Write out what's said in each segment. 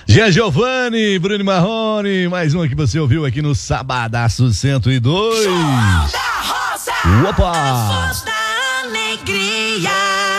Gia Giovanni, Bruno Marrone, mais uma que você ouviu aqui no Sabadaço 102. Opa! Alegria,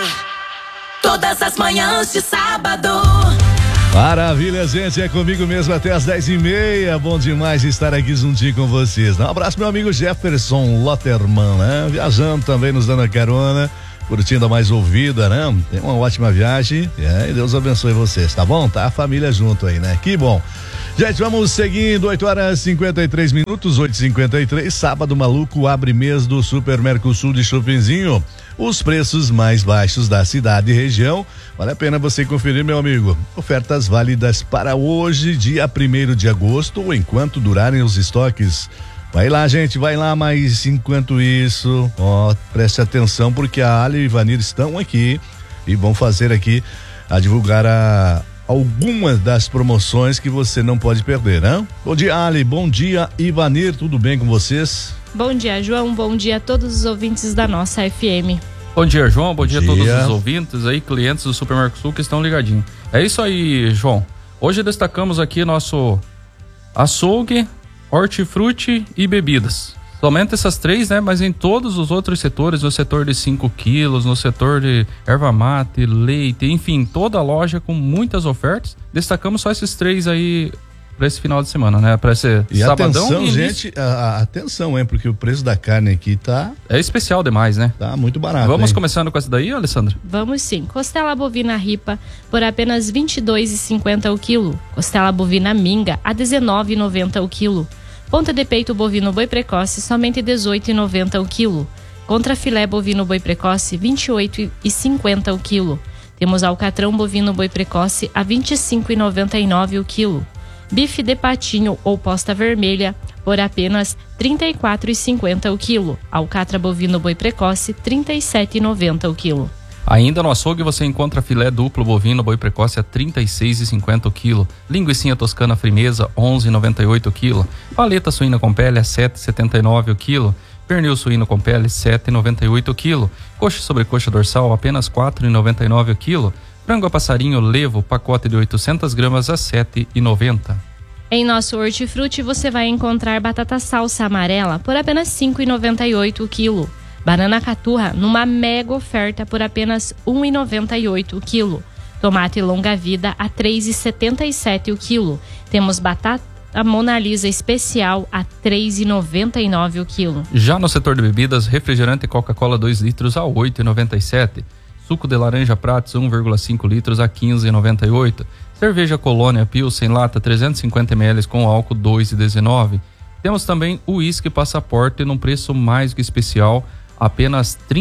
todas as manhãs de sábado. Maravilha, gente, é comigo mesmo até as 10h30. Bom demais estar aqui juntinho com vocês. Um abraço, meu amigo Jefferson Lotterman, né? Viajando também, nos dando a carona, curtindo a mais ouvida, né? Tem uma ótima viagem, e Deus abençoe vocês, tá bom? Tá a família junto aí, né? Que bom. Gente, vamos seguindo, 8h53, 8h53, sábado maluco, abre mês do Super Mercosul de Chopinzinho. Os preços mais baixos da cidade e região. Vale a pena você conferir, meu amigo. Ofertas válidas para hoje, dia 1º de agosto, ou enquanto durarem os estoques. Vai lá, gente, vai lá, mas enquanto isso, preste atenção, porque a Ali e Ivanir estão aqui e vão fazer aqui divulgar algumas das promoções que você não pode perder, né? Bom dia, Ali, bom dia, Ivanir, tudo bem com vocês? Bom dia, João, bom dia a todos os ouvintes da nossa FM. Bom dia, João, bom dia a todos os ouvintes aí, clientes do Super Mercosul que estão ligadinhos. É isso aí, João. Hoje destacamos aqui nosso açougue, hortifruti e bebidas. Somente essas três, né? Mas em todos os outros setores, no setor de 5 quilos, no setor de erva mate, leite, enfim, toda a loja com muitas ofertas. Destacamos só esses três aí para esse final de semana, né? Para esse sabadão. Atenção, gente, atenção, porque o preço da carne aqui tá... É especial demais, né? Tá muito barato. Vamos começando com essa daí, Alessandra? Vamos sim. Costela bovina ripa por apenas R$ 22,50 o quilo. Costela bovina minga a R$ 19,90 o quilo. Ponta de peito bovino boi precoce somente R$ 18,90 o quilo. Contra filé bovino boi precoce R$ 28,50 o quilo. Temos alcatrão bovino boi precoce a R$ 25,99 o quilo. Bife de patinho ou posta vermelha por apenas R$ 34,50 o quilo. Alcatra bovino boi precoce R$ 37,90 o quilo. Ainda no açougue você encontra filé duplo bovino boi precoce a R$ 36,50 o quilo. Linguicinha toscana frimeza R$ 11,98 o quilo. Paleta suína com pele a R$ 7,79 o quilo. Pernil suíno com pele R$ 7,98 o quilo. Coxa sobre coxa dorsal apenas R$ 4,99 o quilo. Frango a passarinho levo, pacote de 800 gramas a R$ 7,90. Em nosso hortifruti você vai encontrar batata salsa amarela por apenas R$ 5,98 o quilo. Banana caturra numa mega oferta por apenas R$ 1,98 o quilo. Tomate longa vida a R$ 3,77 o quilo. Temos batata Mona Lisa especial a R$ 3,99 o quilo. Já no setor de bebidas, refrigerante Coca-Cola 2 litros a R$ 8,97. Suco de laranja Prats 1,5 litros a R$ 15,98. Cerveja Colônia Pilsen lata 350 ml com álcool 2,19. Temos também o uísque Passaporte num preço mais que especial, apenas R$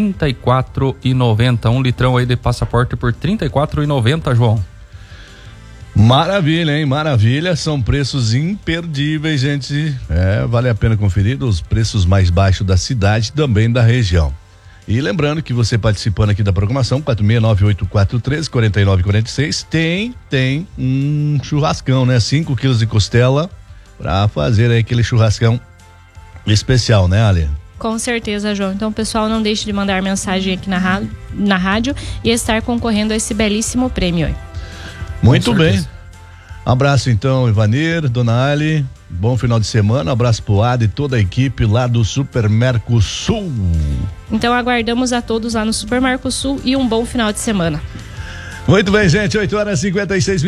34,90. Um litrão aí de Passaporte por R$ 34,90, João. Maravilha, hein? Maravilha. São preços imperdíveis, gente. Vale a pena conferir os preços mais baixos da cidade e também da região. E lembrando que você participando aqui da programação, 4698434946, tem um churrascão, né? 5 quilos de costela pra fazer aí aquele churrascão especial, né, Ali? Com certeza, João. Então, pessoal, não deixe de mandar mensagem aqui na rádio e estar concorrendo a esse belíssimo prêmio aí. Muito bem. Abraço então, Ivanir, Dona Ali. Bom final de semana, abraço pro Ada e toda a equipe lá do Super Mercosul. Então aguardamos a todos lá no Super Mercosul e um bom final de semana. Muito bem, gente, 8h56,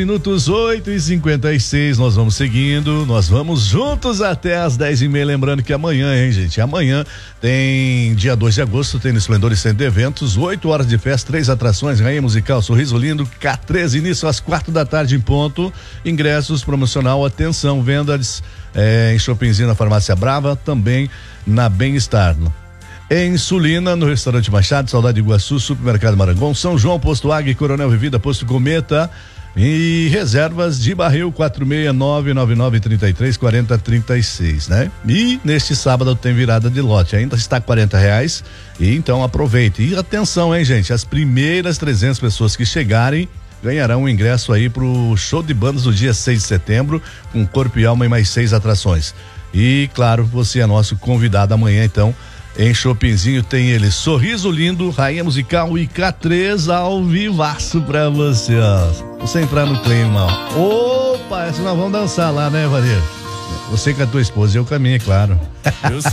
8h56, nós vamos seguindo, nós vamos juntos até as 10h30, lembrando que amanhã, hein, gente, amanhã tem dia 2 de agosto, tem no Esplendor e Centro de Eventos, 8 horas de festa, 3 atrações, Rainha Musical, Sorriso Lindo, K13, início às 4h em ponto, ingressos, promocional, atenção, vendas em Chopinzinho na Farmácia Brava, também na Bem-Estar. Em Sulina, no Restaurante Machado, Saudade de Iguaçu, Supermercado Marangon, São João, Posto Águia, Coronel Vivida, Posto Cometa e reservas de barril 46999334036, né? E neste sábado tem virada de lote, ainda está R$40 e então aproveite. E atenção, hein, gente, as primeiras 300 pessoas que chegarem ganharão um ingresso aí pro show de bandas do dia 6 de setembro, com Corpo e Alma e mais 6 atrações. E claro, você é nosso convidado amanhã, então. Em Chopinzinho tem ele, Sorriso Lindo, Rainha Musical e K3 ao vivaço pra você, ó. Você entrar no clima, ó. Opa! Opa, essa nós vamos dançar lá, né, Varia? Você com a tua esposa e eu com a minha, claro.